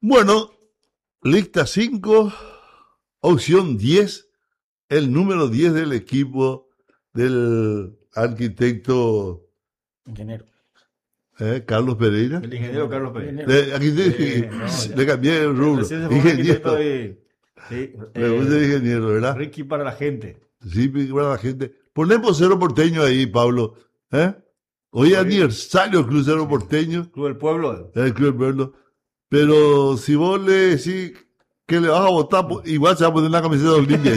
Bueno, lista 5, opción 10, el número 10 del equipo del arquitecto Ingeniero. Carlos Pereira. El ingeniero Carlos Pereira. Aquí le cambié el rubro. Recién se fue un arquitecto Me gusta el ingeniero, ¿verdad? Ricky para la gente. Sí, para la gente. Ponemos Cerro Porteño ahí, Pablo. Hoy es aniversario del Club Cerro Porteño. Club del Pueblo. El Club del Pueblo. Pero si vos le decís que le vas a votar, igual se va a poner una camiseta de Olimpia.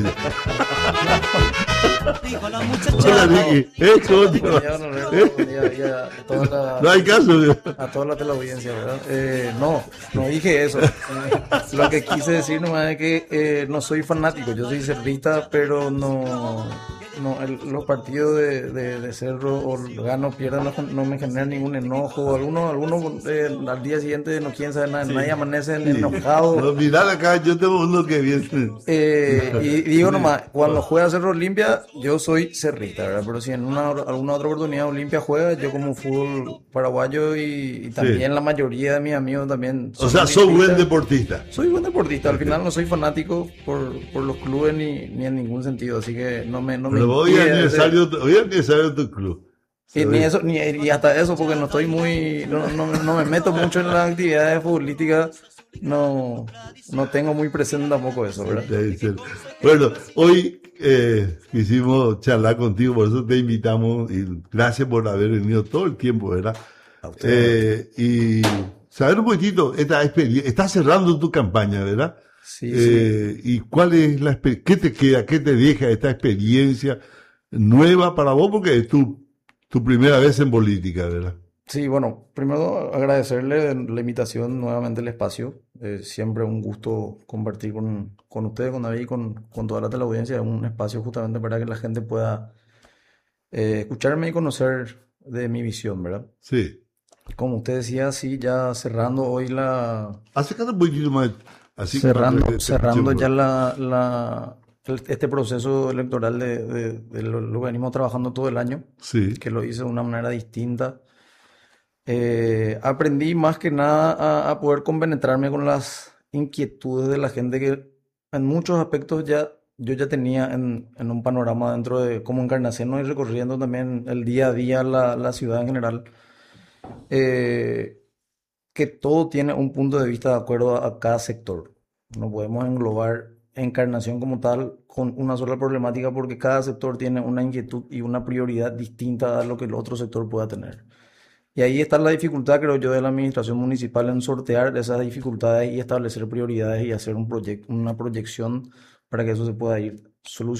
No hay caso. A toda la teleaudiencia, ¿verdad? No dije eso. Lo que quise decir nomás es que no soy fanático, yo soy cerrista, pero los partidos de Cerro, o gano o pierdan, no me generan ningún enojo. Algunos al día siguiente no quieren saber nada, nadie amanece enojado. No, mirá acá, yo tengo uno que viene. Y digo nomás, cuando juega Cerro Olimpia, yo soy cerrista, ¿verdad? Pero si en alguna otra oportunidad Olimpia juega, yo como fútbol paraguayo y también la mayoría de mis amigos también. O sea, sos buen deportista. Soy buen deportista, al final no soy fanático por los clubes ni en ningún sentido, así que no me hoy es aniversario de tu club. Y hasta eso, porque no estoy no me meto mucho en las actividades futbolísticas, no tengo muy presente tampoco eso, ¿verdad? Bueno, hoy quisimos charlar contigo, por eso te invitamos y gracias por haber venido todo el tiempo, ¿verdad? Y saber un poquitito esta experiencia, estás cerrando tu campaña, ¿verdad? Sí. ¿Y cuál es qué te queda, qué te deja esta experiencia nueva para vos? Porque es tu primera vez en política, ¿verdad? Sí, bueno, primero agradecerle la invitación, nuevamente el espacio. Siempre un gusto compartir con ustedes, con David y con toda la teleaudiencia. Es un espacio justamente para que la gente pueda escucharme y conocer de mi visión, ¿verdad? Sí. Como usted decía, sí, ya cerrando hoy Acércate un poquito más. Así cerrando ya este proceso electoral de lo que venimos trabajando todo el año, sí, que lo hice de una manera distinta. Aprendí más que nada a poder compenetrarme con las inquietudes de la gente, que en muchos aspectos yo ya tenía en un panorama dentro de como encarnación y recorriendo también el día a día la ciudad en general. Que todo tiene un punto de vista de acuerdo a cada sector. No podemos englobar Encarnación como tal con una sola problemática, porque cada sector tiene una inquietud y una prioridad distinta a lo que el otro sector pueda tener. Y ahí está la dificultad, creo yo, de la administración municipal en sortear esas dificultades y establecer prioridades y hacer una proyección para que eso se pueda ir solucionando.